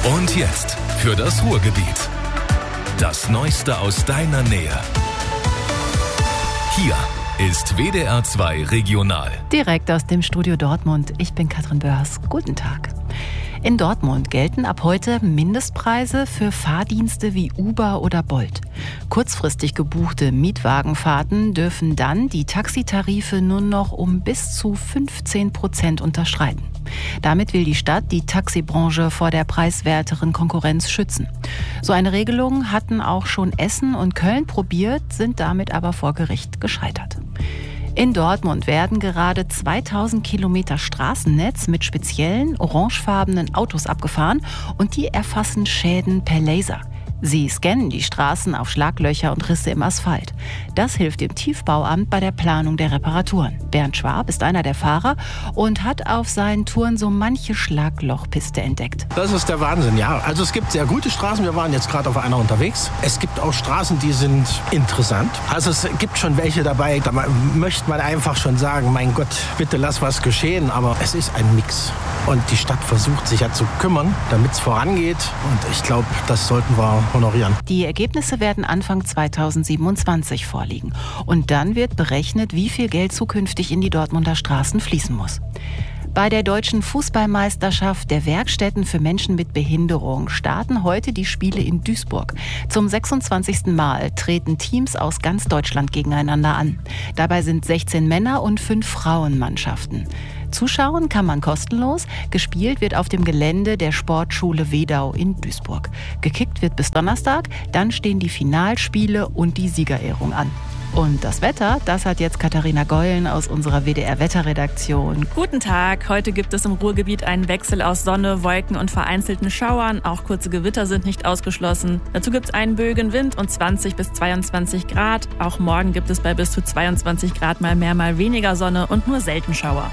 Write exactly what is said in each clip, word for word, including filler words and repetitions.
Und jetzt für das Ruhrgebiet. Das Neueste aus deiner Nähe. Hier ist W D R zwei Regional. Direkt aus dem Studio Dortmund. Ich bin Katrin Börs. Guten Tag. In Dortmund gelten ab heute Mindestpreise für Fahrdienste wie Uber oder Bolt. Kurzfristig gebuchte Mietwagenfahrten dürfen dann die Taxitarife nur noch um bis zu fünfzehn Prozent unterschreiten. Damit will die Stadt die Taxibranche vor der preiswerteren Konkurrenz schützen. So eine Regelung hatten auch schon Essen und Köln probiert, sind damit aber vor Gericht gescheitert. In Dortmund werden gerade zweitausend Kilometer Straßennetz mit speziellen orangefarbenen Autos abgefahren und die erfassen Schäden per Laser. Sie scannen die Straßen auf Schlaglöcher und Risse im Asphalt. Das hilft dem Tiefbauamt bei der Planung der Reparaturen. Bernd Schwab ist einer der Fahrer und hat auf seinen Touren so manche Schlaglochpiste entdeckt. Das ist der Wahnsinn, ja. Also es gibt sehr gute Straßen. Wir waren jetzt gerade auf einer unterwegs. Es gibt auch Straßen, die sind interessant. Also es gibt schon welche dabei, da möchte man einfach schon sagen, mein Gott, bitte lass was geschehen. Aber es ist ein Mix. Und die Stadt versucht sich ja zu kümmern, damit es vorangeht. Und ich glaube, das sollten wir honorieren. Die Ergebnisse werden Anfang zweitausendsiebenundzwanzig vorliegen. Und dann wird berechnet, wie viel Geld zukünftig in die Dortmunder Straßen fließen muss. Bei der deutschen Fußballmeisterschaft der Werkstätten für Menschen mit Behinderung starten heute die Spiele in Duisburg. Zum sechsundzwanzigsten Mal treten Teams aus ganz Deutschland gegeneinander an. Dabei sind sechzehn Männer- und fünf Frauenmannschaften. Zuschauen kann man kostenlos. Gespielt wird auf dem Gelände der Sportschule Wedau in Duisburg. Gekickt wird bis Donnerstag, dann stehen die Finalspiele und die Siegerehrung an. Und das Wetter, das hat jetzt Katharina Geulen aus unserer W D R-Wetterredaktion. Guten Tag. Heute gibt es im Ruhrgebiet einen Wechsel aus Sonne, Wolken und vereinzelten Schauern. Auch kurze Gewitter sind nicht ausgeschlossen. Dazu gibt es einen böigen Wind und zwanzig bis zweiundzwanzig Grad. Auch morgen gibt es bei bis zu zweiundzwanzig Grad mal mehr, mal weniger Sonne und nur selten Schauer.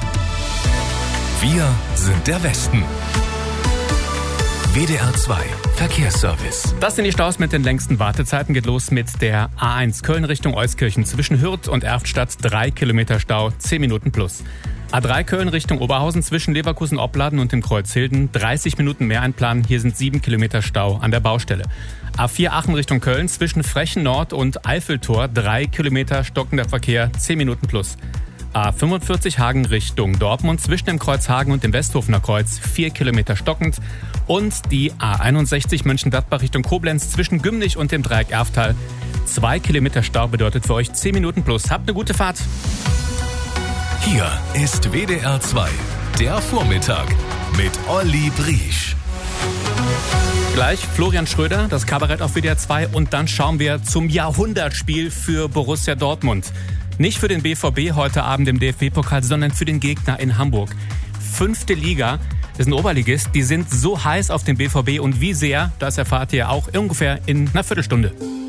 Wir sind der Westen. W D R zwei Verkehrsservice. Das sind die Staus mit den längsten Wartezeiten. Geht los mit der A eins Köln Richtung Euskirchen. Zwischen Hürth und Erftstadt drei Kilometer Stau, zehn Minuten plus. A drei Köln Richtung Oberhausen zwischen Leverkusen-Opladen und dem Kreuz Hilden. dreißig Minuten mehr einplanen. Hier sind sieben Kilometer Stau an der Baustelle. A vier Aachen Richtung Köln zwischen Frechen Nord und Eiffeltor. drei Kilometer stockender Verkehr, zehn Minuten plus. A fünfundvierzig Hagen Richtung Dortmund zwischen dem Kreuz Hagen und dem Westhofener Kreuz vier Kilometer stockend. Und die A einundsechzig Mönchengladbach Richtung Koblenz zwischen Gümnich und dem Dreieck Erftal. zwei Kilometer Stau bedeutet für euch zehn Minuten plus. Habt eine gute Fahrt. Hier ist W D R zwei, der Vormittag mit Olli Briesch. Gleich Florian Schröder, das Kabarett auf W D R zwei und dann schauen wir zum Jahrhundertspiel für Borussia Dortmund. Nicht für den B V B heute Abend im D F B-Pokal, sondern für den Gegner in Hamburg. Fünfte Liga, das ist ein Oberligist, die sind so heiß auf den B V B und wie sehr, das erfahrt ihr auch ungefähr in einer Viertelstunde.